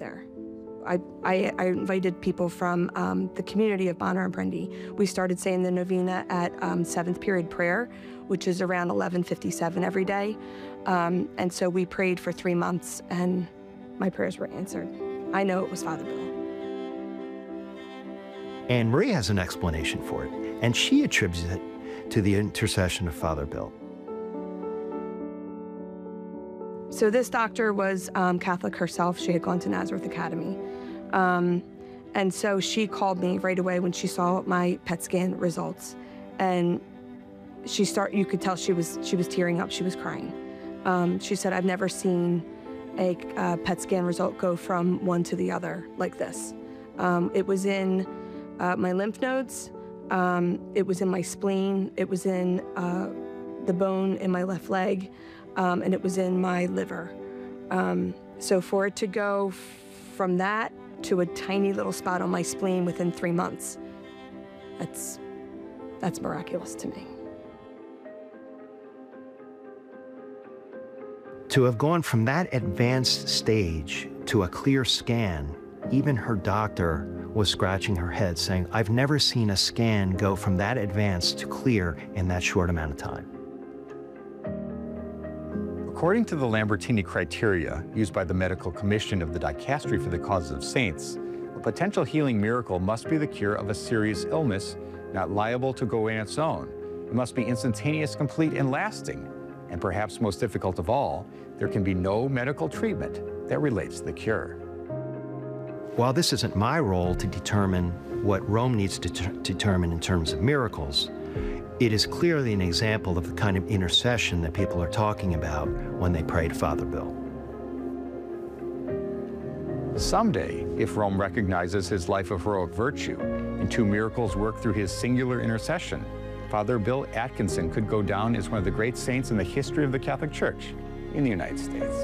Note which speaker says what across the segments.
Speaker 1: there. I invited people from the community of Bonner and Prendy. We started saying the novena at 7th period prayer, which is around 11:57 every day. And so we prayed for 3 months, and my prayers were answered. I know it was Father Bill.
Speaker 2: Anne Marie has an explanation for it, and she attributes it to the intercession of Father Bill.
Speaker 1: So this doctor was Catholic herself. She had gone to Nazareth Academy. And so she called me right away when she saw my PET scan results. And you could tell she was tearing up, she was crying. She said, I've never seen a PET scan result go from one to the other like this. It was in my lymph nodes, it was in my spleen, it was in the bone in my left leg, and it was in my liver. So for it to go from that to a tiny little spot on my spleen within 3 months, that's miraculous to me.
Speaker 2: To have gone from that advanced stage to a clear scan, even her doctor was scratching her head saying, I've never seen a scan go from that advanced to clear in that short amount of time.
Speaker 3: According to the Lambertini criteria used by the Medical Commission of the Dicastery for the Causes of Saints, a potential healing miracle must be the cure of a serious illness, not liable to go in its own. It must be instantaneous, complete, and lasting. And perhaps most difficult of all, there can be no medical treatment that relates to the cure.
Speaker 2: While this isn't my role to determine what Rome needs to determine in terms of miracles, it is clearly an example of the kind of intercession that people are talking about when they pray to Father Bill.
Speaker 3: Someday, if Rome recognizes his life of heroic virtue and 2 miracles work through his singular intercession, Father Bill Atkinson could go down as one of the great saints in the history of the Catholic Church in the United States.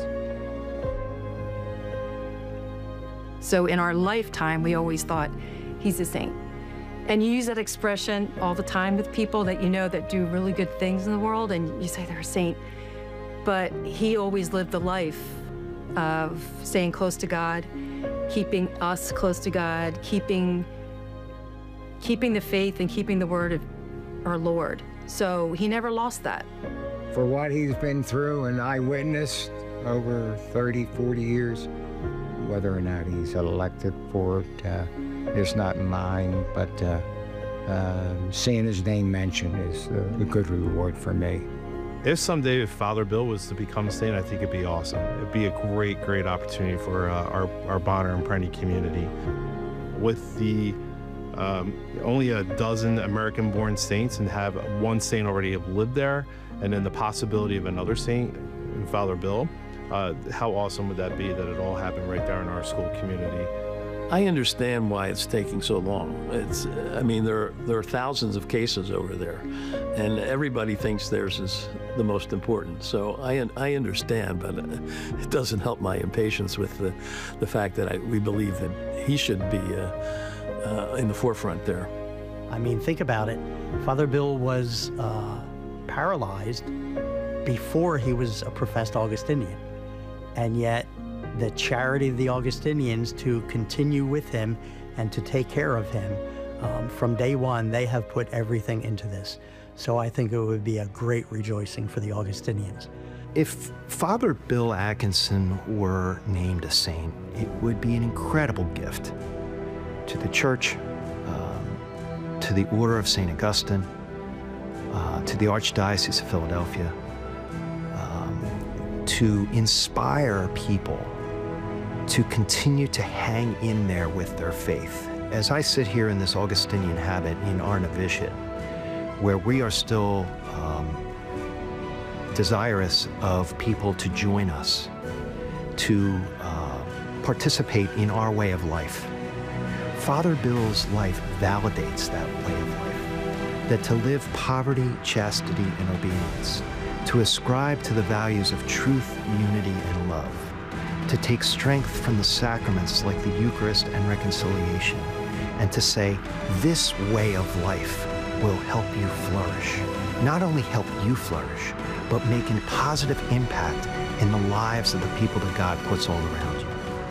Speaker 4: So in our lifetime, we always thought, he's a saint. And you use that expression all the time with people that you know that do really good things in the world, and you say they're a saint. But he always lived the life of staying close to God, keeping us close to God, keeping the faith and keeping the word of our Lord. So he never lost that.
Speaker 5: For what he's been through and I witnessed over 30, 40 years, whether or not he's elected for it is not mine, but seeing his name mentioned is a good reward for me.
Speaker 6: If someday Father Bill was to become a saint, I think it'd be awesome. It'd be a great, great opportunity for our Bonner and Prendy community. With the only a dozen American-born saints and have one saint already have lived there, and then the possibility of another saint, Father Bill, how awesome would that be that it all happened right there in our school community?
Speaker 7: I understand why it's taking so long. I mean, there are thousands of cases over there, and everybody thinks theirs is the most important. So I understand, but it doesn't help my impatience with the fact that we believe that he should be in the forefront there.
Speaker 8: I mean, think about it. Father Bill was paralyzed before he was a professed Augustinian, and yet the charity of the Augustinians to continue with him and to take care of him. From day one, they have put everything into this. So I think it would be a great rejoicing for the Augustinians.
Speaker 2: If Father Bill Atkinson were named a saint, it would be an incredible gift to the Church, to the Order of St. Augustine, to the Archdiocese of Philadelphia, to inspire people to continue to hang in there with their faith. As I sit here in this Augustinian habit in our novitiate, where we are still desirous of people to join us, to participate in our way of life, Father Bill's life validates that way of life, that to live poverty, chastity, and obedience, to ascribe to the values of truth, unity, and love, to take strength from the sacraments like the Eucharist and reconciliation, and to say, this way of life will help you flourish. Not only help you flourish, but make a positive impact in the lives of the people that God puts all around you.